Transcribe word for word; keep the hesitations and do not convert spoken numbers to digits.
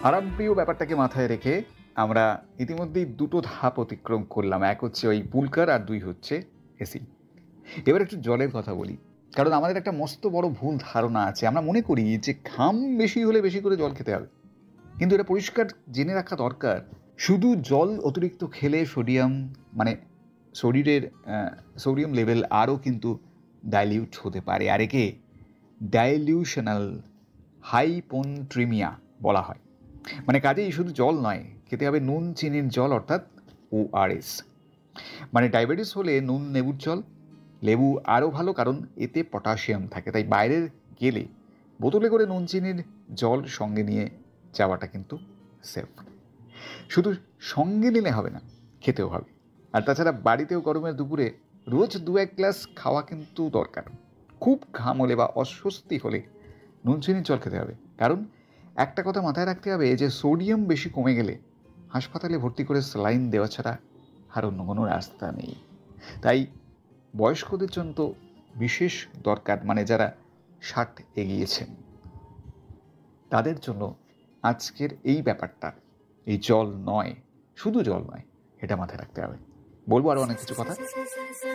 আরামপ্রিয় ব্যাপারটাকে মাথায় রেখে আমরা ইতিমধ্যেই দুটো ধাপ অতিক্রম করলাম। এক হচ্ছে ওই পুলকার, আর দুই হচ্ছে এসি। এবার একটু জলের কথা বলি, কারণ আমাদের একটা মস্ত বড় ভুল ধারণা আছে। আমরা মনে করি যে ঘাম বেশি হলে বেশি করে জল খেতে হবে, কিন্তু এটা পরিষ্কার জেনে রাখা দরকার, শুধু জল অতিরিক্ত খেলে সোডিয়াম মানে শরীরের সোডিয়াম লেভেল আরও কিন্তু ডাইলিউট হতে পারে, আর একে ডাইলিউশনাল হাইপোনট্রিমিয়া বলা হয়। মানে কাজেই শুধু জল নয়, খেতে হবে নুন চিনির জল, অর্থাৎ ওআরএস। মানে ডায়াবেটিস হলে নুন লেবুর জল, লেবু আরও ভালো কারণ এতে পটাশিয়াম থাকে। তাই বাইরে গেলে বোতলে করে নুন চিনির জল সঙ্গে নিয়ে যাওয়াটা কিন্তু সেফ। শুধু সঙ্গে নিলে হবে না, খেতেও হবে। আর তাছাড়া বাড়িতেও গরমের দুপুরে রোজ দু এক গ্লাস খাওয়া কিন্তু দরকার। খুব ঘাম হলে বা অস্বস্তি হলে নুন চিনির জল খেতে হবে, কারণ একটা কথা মাথায় রাখতে হবে যে সোডিয়াম বেশি কমে গেলে হাসপাতালে ভর্তি করে স্যালাইন দেওয়া ছাড়া আর অন্য কোনো রাস্তা নেই। তাই বয়স্কদের জন্য তো বিশেষ দরকার, মানে যারা ষাট এগিয়েছেন তাদের জন্য আজকের এই ব্যাপারটা, এই জল নয়, শুধু জল নয়, এটা মাথায় রাখতে হবে। বলবো আরও অনেক কিছু কথা।